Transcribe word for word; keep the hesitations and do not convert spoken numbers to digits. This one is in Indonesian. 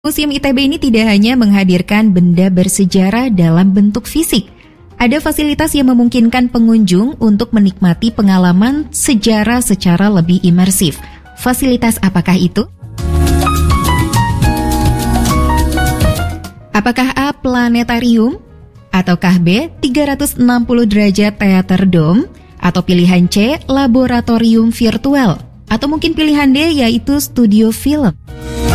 Museum I T B ini tidak hanya menghadirkan benda bersejarah dalam bentuk fisik. Ada fasilitas yang memungkinkan pengunjung untuk menikmati pengalaman sejarah secara lebih imersif. Fasilitas apakah itu? Apakah A. Planetarium? Ataukah B. tiga ratus enam puluh derajat Theater Dome? Atau pilihan C. Laboratorium virtual? Atau mungkin pilihan D yaitu studio film?